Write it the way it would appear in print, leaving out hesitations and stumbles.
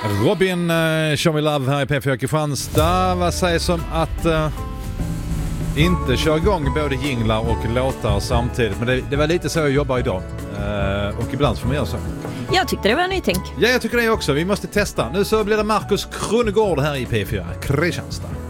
Robin, Show Me Love här i P4 Kristianstad. Vad sägs om att inte köra igång både jinglar och låtar samtidigt? Men det var lite så jag jobbar idag. Och ibland får man göra så. Jag tyckte det var nytänk. Ja, jag tycker det också. Vi måste testa. Nu så blir det Markus Krunegård här i P4 Kristianstad.